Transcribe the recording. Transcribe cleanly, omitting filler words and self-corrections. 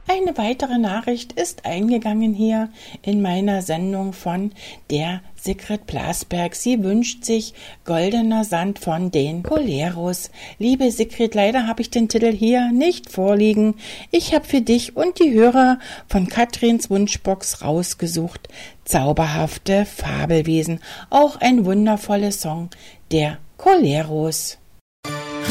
Eine weitere Nachricht ist eingegangen hier in meiner Sendung von der Sigrid Blasberg. Sie wünscht sich Goldener Sand von den Boleros. Liebe Sigrid, leider habe ich den Titel hier nicht vorliegen. Ich habe für dich und die Hörer von Katrins Wunschbox rausgesucht. Zauberhafte Fabelwesen. Auch ein wundervoller Song der Boleros.